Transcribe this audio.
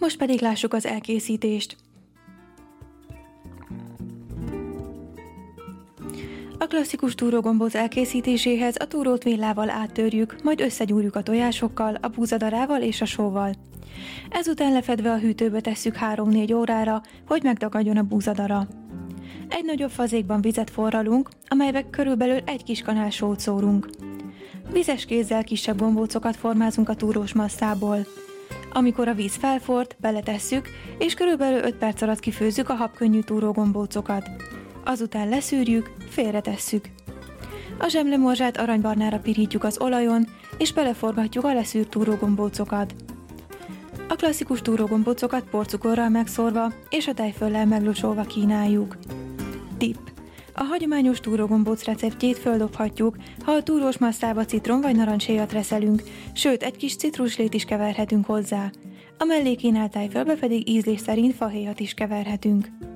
Most pedig lássuk az elkészítést. A klasszikus túrógombóc elkészítéséhez a túrót villával áttörjük, majd összegyúrjuk a tojásokkal, a búzadarával és a sóval. Ezután lefedve a hűtőbe tesszük 3-4 órára, hogy megdagadjon a búzadara. Egy nagyobb fazékban vizet forralunk, amelybe körülbelül 1 kis kanál sót szórunk. Vizes kézzel kisebb gombócokat formázunk a túrós masszából. Amikor a víz felforrt, beletesszük, és körülbelül 5 perc alatt kifőzzük a habkönnyű túrógombócokat. Azután leszűrjük, félretesszük. A zsemlemorzsát aranybarnára pirítjuk az olajon, és beleforgatjuk a leszűrt túrógombócokat. A klasszikus túrógombócokat porcukorral megszórva és a tejföllel meglocsolva kínáljuk. Tipp: a hagyományos túrógombóc receptjét földobhatjuk, ha a túrós masszába citrom vagy narancshéjat reszelünk, sőt egy kis citruslét is keverhetünk hozzá. A mellé kínált tejfölbe pedig ízlés szerint fahéjat is keverhetünk.